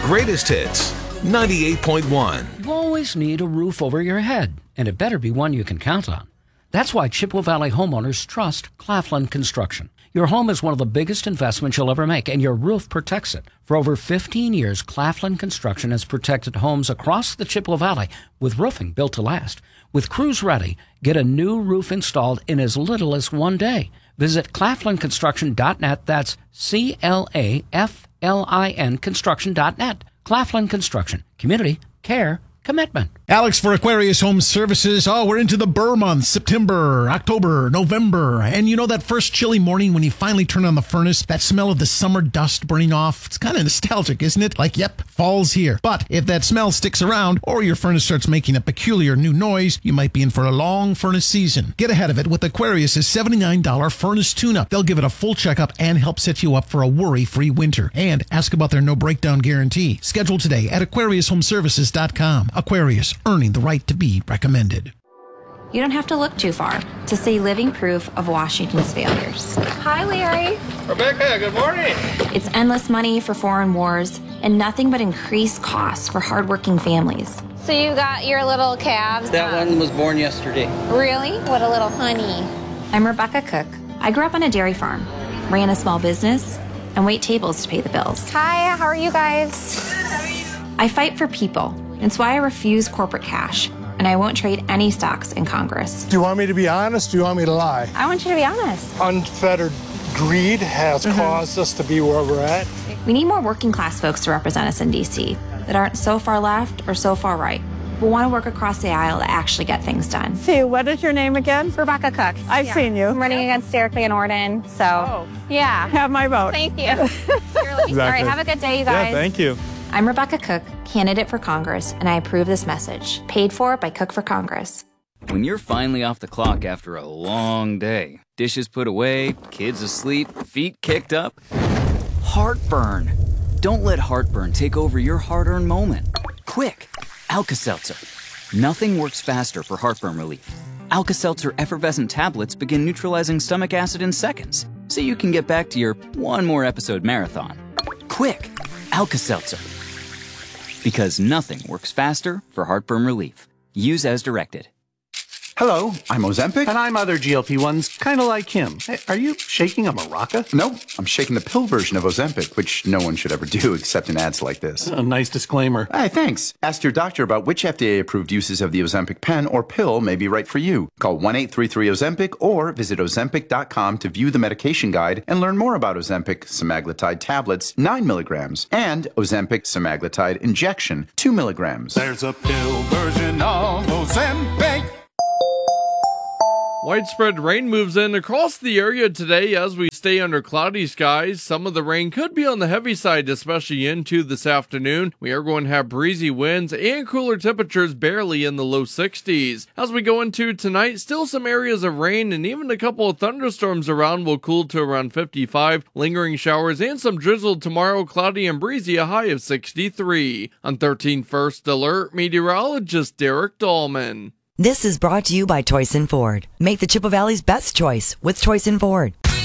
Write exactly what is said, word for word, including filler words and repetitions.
greatest hits, ninety-eight point one. You always need a roof over your head, and it better be one you can count on. That's why Chippewa Valley homeowners trust Claflin Construction. Your home is one of the biggest investments you'll ever make, and your roof protects it. For over fifteen years, Claflin Construction has protected homes across the Chippewa Valley with roofing built to last. With crews ready, get a new roof installed in as little as one day. Visit claflin construction dot net. That's C L A F L I N construction dot net. Claflin Construction. Community, care, commitment. Alex for Aquarius Home Services. Oh, we're into the Burr months, September, October, November. And you know that first chilly morning when you finally turn on the furnace, that smell of the summer dust burning off? It's kind of nostalgic, isn't it? Like, yep, fall's here. But if that smell sticks around or your furnace starts making a peculiar new noise, you might be in for a long furnace season. Get ahead of it with Aquarius' seventy-nine dollars furnace tune-up. They'll give it a full checkup and help set you up for a worry-free winter. And ask about their no breakdown guarantee. Schedule today at aquarius home services dot com. Aquarius, earning the right to be recommended. You don't have to look too far to see living proof of Washington's failures. Hi, Larry. Rebecca, good morning. It's endless money for foreign wars and nothing but increased costs for hardworking families. So you got your little calves? That um, one was born yesterday. Really? What a little honey. I'm Rebecca Cook. I grew up on a dairy farm, ran a small business, and wait tables to pay the bills. Hi, how are you guys? I fight for people. It's why I refuse corporate cash, and I won't trade any stocks in Congress. Do you want me to be honest? Do you want me to lie? I want you to be honest. Unfettered greed has mm-hmm. caused us to be where we're at. We need more working class folks to represent us in D C that aren't so far left or so far right, but want to work across the aisle to actually get things done. See, what is your name again? Rebecca Cook. I've yeah. seen you. I'm running against Derek Van Orden, so oh. yeah. Have my vote. Thank you. Exactly. All right, have a good day, you guys. Yeah, thank you. I'm Rebecca Cook, candidate for Congress, and I approve this message. Paid for by Cook for Congress. When you're finally off the clock after a long day, dishes put away, kids asleep, feet kicked up, heartburn. Don't let heartburn take over your hard-earned moment. Quick, Alka-Seltzer. Nothing works faster for heartburn relief. Alka-Seltzer effervescent tablets begin neutralizing stomach acid in seconds, so you can get back to your one more episode marathon. Quick, Alka-Seltzer. Because nothing works faster for heartburn relief. Use as directed. Hello, I'm Ozempic. And I'm other G L P ones, kind of like him. Hey, are you shaking a maraca? No, I'm shaking the pill version of Ozempic, which no one should ever do except in ads like this. A nice disclaimer. Hey, thanks. Ask your doctor about which F D A-approved uses of the Ozempic pen or pill may be right for you. Call one eight three three Ozempic or visit ozempic dot com to view the medication guide and learn more about Ozempic semaglutide tablets, nine milligrams, and Ozempic semaglutide injection, two milligrams. There's a pill version of Ozempic. Widespread rain moves in across the area today as we stay under cloudy skies. Some of the rain could be on the heavy side, especially into this afternoon. We are going to have breezy winds and cooler temperatures barely in the low sixties. As we go into tonight, still some areas of rain and even a couple of thunderstorms around will cool to around fifty-five. Lingering showers and some drizzle tomorrow, cloudy and breezy, a high of sixty-three. On thirteen First Alert, meteorologist Derek Dahlman. This is brought to you by Toyson Ford. Make the Chippewa Valley's best choice with Toyson Ford.